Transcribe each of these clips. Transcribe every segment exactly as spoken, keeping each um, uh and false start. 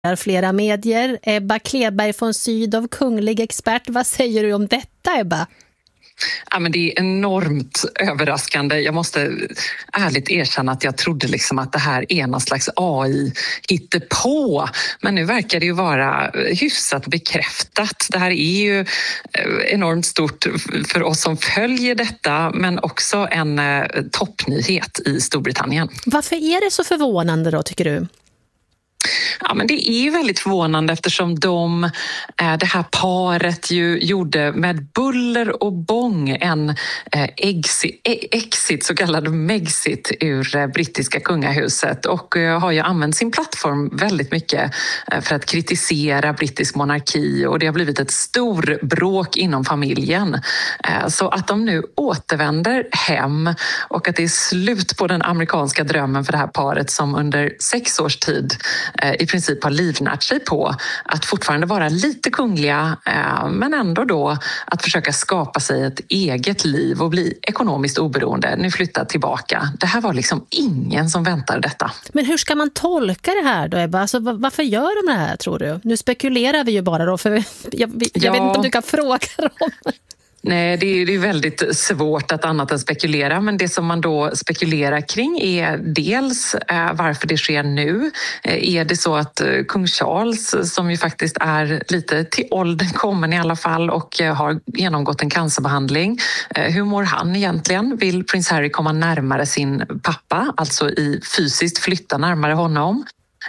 flera medier. Ebba Kleberg från Sydow, kunglig expert. Vad säger du om detta, Ebba? Ja, men det är enormt överraskande. Jag måste ärligt erkänna att jag trodde liksom att det här är någon slags A I hittepå. Men nu verkar det ju vara hyfsat bekräftat. Det här är ju enormt stort för oss som följer detta, men också en toppnyhet i Storbritannien. Varför är det så förvånande då, tycker du? Ja, men det är ju väldigt förvånande eftersom de, det här paret ju gjorde med buller och bång en exit, exit så kallad Megxit ur brittiska kungahuset och har ju använt sin plattform väldigt mycket för att kritisera brittisk monarki, och det har blivit ett stor bråk inom familjen. Så att de nu återvänder hem och att det är slut på den amerikanska drömmen för det här paret som under sex års tid i princip har livnärt sig på att fortfarande vara lite kungliga, men ändå då att försöka skapa sig ett eget liv och bli ekonomiskt oberoende. Nu flyttar tillbaka. Det här var liksom ingen som väntade detta. Men hur ska man tolka det här då, Ebba? Alltså, varför gör de det här, tror du? Nu spekulerar vi ju bara då, för jag, jag, jag ja. vet inte om du kan fråga dem. Nej, det är, det är väldigt svårt att annat än spekulera, men det som man då spekulerar kring är dels eh, varför det sker nu. Eh, är det så att eh, kung Charles, som ju faktiskt är lite till åldern kommen i alla fall och eh, har genomgått en cancerbehandling, eh, hur mår han egentligen? Vill prins Harry komma närmare sin pappa, alltså i fysiskt flytta närmare honom?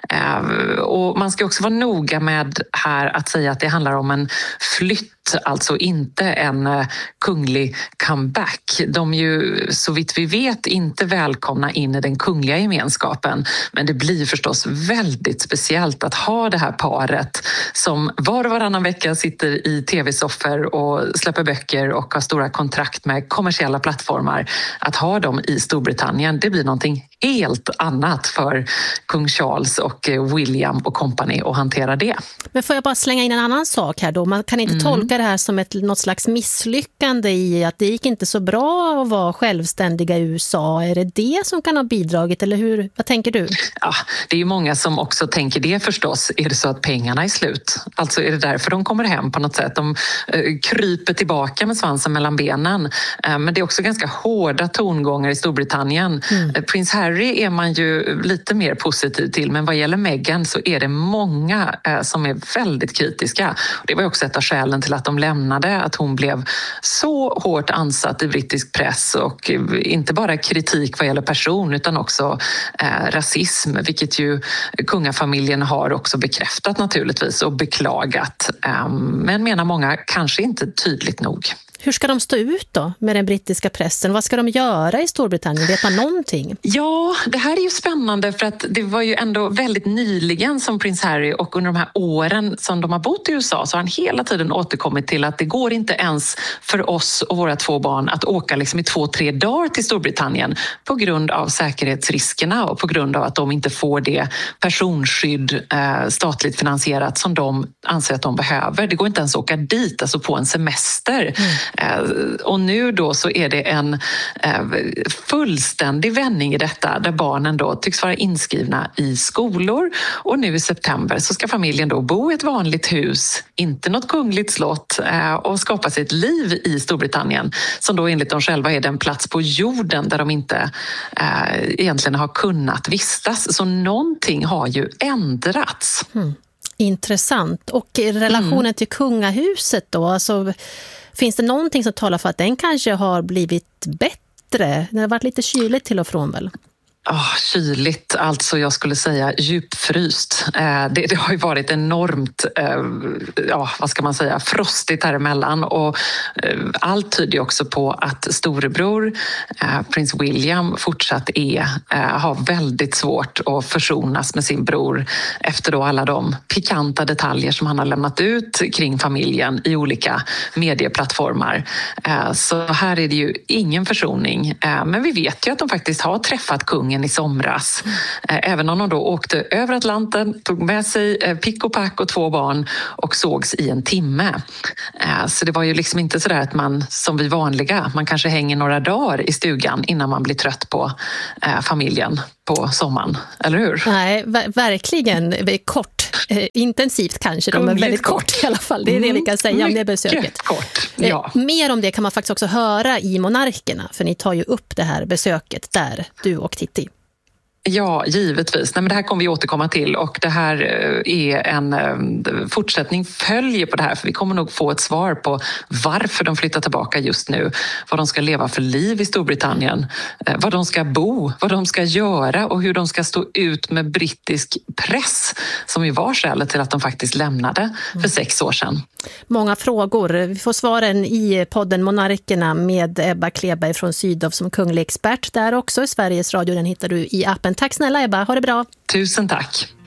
Uh, och man ska också vara noga med här att säga att det handlar om en flytt, alltså inte en uh, kunglig comeback. De är ju, så vitt vi vet, inte välkomna in i den kungliga gemenskapen, men det blir förstås väldigt speciellt att ha det här paret som var och varannan vecka sitter i tv-soffor och släpper böcker och har stora kontrakt med kommersiella plattformar. Att ha dem i Storbritannien, det blir någonting helt annat för kung Charles och William och company att hantera det. Men får jag bara slänga in en annan sak här då? Man kan inte mm. tolka det här som ett, något slags misslyckande i att det gick inte så bra att vara självständiga i U S A. Är det det som kan ha bidragit, eller hur? Vad tänker du? Ja, det är ju många som också tänker det förstås. Är det så att pengarna är slut? Alltså är det därför de kommer hem på något sätt? De uh, kryper tillbaka med svansen mellan benen. Uh, men det är också ganska hårda tongångar i Storbritannien. Mm. Uh, prins Harry är man ju lite mer positiv till, men vad gäller Meghan så är det många uh, som är väldigt kritiska. Det var också ett av skälen till att de lämnade, att hon blev så hårt ansatt i brittisk press, och inte bara kritik vad gäller person utan också eh, rasism, vilket ju kungafamiljen har också bekräftat naturligtvis och beklagat. Eh, men menar många kanske inte tydligt nog. Hur ska de stå ut då med den brittiska pressen? Vad ska de göra i Storbritannien? Vet man någonting? Ja, det här är ju spännande för att det var ju ändå väldigt nyligen som prins Harry, och under de här åren som de har bott i U S A så har han hela tiden återkommit till att det går inte ens för oss och våra två barn att åka liksom i två, tre dagar till Storbritannien på grund av säkerhetsriskerna och på grund av att de inte får det personskydd eh, statligt finansierat som de anser att de behöver. Det går inte ens att åka dit, alltså på en semester. Mm. Och nu då så är det en fullständig vändning i detta, där barnen då tycks vara inskrivna i skolor, och nu i september så ska familjen då bo i ett vanligt hus, inte något kungligt slott, och skapa sig ett liv i Storbritannien som då enligt dem själva är den plats på jorden där de inte egentligen har kunnat vistas. Så någonting har ju ändrats. Mm. Intressant. Och relationen mm. till kungahuset då, alltså finns det någonting som talar för att den kanske har blivit bättre? Det har varit lite kyligt till och från väl? Oh, kyligt, alltså jag skulle säga djupfryst. Eh, det, det har ju varit enormt, eh, ja, vad ska man säga, frostigt här emellan, och eh, allt tyder ju också på att storebror, eh, prins William, fortsatt är, eh, har väldigt svårt att försonas med sin bror efter då alla de pikanta detaljer som han har lämnat ut kring familjen i olika medieplattformar. Eh, så här är det ju ingen försoning, eh, men vi vet ju att de faktiskt har träffat kungen i somras. Även om de då åkte över Atlanten, tog med sig pick och pack och två barn och sågs i en timme. Så det var ju liksom inte sådär att man, som vi vanliga, man kanske hänger några dagar i stugan innan man blir trött på familjen på sommaren, eller hur? Nej, ver- verkligen kort. Eh, intensivt kanske, de är väldigt kort. kort i alla fall. Det är det vi kan säga om det besöket. Kort, ja. eh, mer om det kan man faktiskt också höra i Monarkerna, för ni tar ju upp det här besöket där, du och Titti. Ja, givetvis. Nej, men det här kommer vi återkomma till och det här är en fortsättning följer på det här, för vi kommer nog få ett svar på varför de flyttar tillbaka just nu, vad de ska leva för liv i Storbritannien, vad de ska bo, vad de ska göra och hur de ska stå ut med brittisk press, som ju var skälet till att de faktiskt lämnade för sex år sedan. Många frågor. Vi får svaren i podden Monarkerna med Ebba Kleberg från Sydow som kunglig expert där också i Sveriges Radio. Den hittar du i appen. Tack snälla Ebba, ha det bra. Tusen tack.